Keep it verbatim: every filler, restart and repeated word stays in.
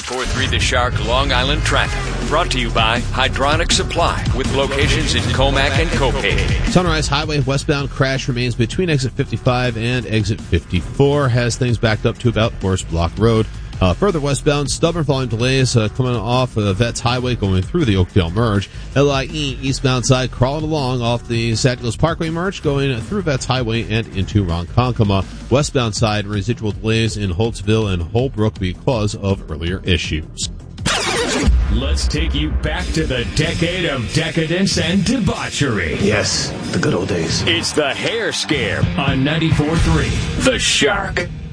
ninety-four point three The Shark Long Island traffic. Brought to you by Hydronic Supply with locations in Comac and Copay. Sunrise Highway westbound crash remains between exit fifty-five and exit fifty-four. Has things backed up to about Forest Block Road. Uh, further westbound, stubborn volume delays uh, coming off uh, Vets Highway going through the Oakdale Merge. L I E eastbound side crawling along off the Sagilos Parkway Merge going through Vets Highway and into Ronkonkoma. Westbound side, residual delays in Holtzville and Holbrook because of earlier issues. Let's take you back to the decade of decadence and debauchery. Yes, the good old days. It's the Hair Scare on ninety-four point three The Shark.